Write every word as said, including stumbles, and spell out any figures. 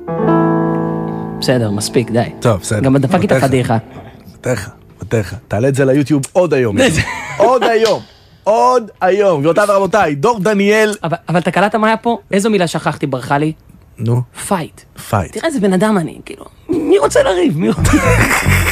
בסדר, מספיק, די. טוב, בסדר. גם דפק איתה פדיחה. בטח, בטח. תעלה את זה ליוטיוב עוד היום. עוד היום. עוד היום. גבירותיי ורבותיי, דור דניאל. אבל אתה קלטת מה היה פה? איזו מילה שכחתי, ברכה לי? נו. פייט. פייט. תראה איזה בן אדם אני, כאילו. מי רוצה לריב? מי רוצה...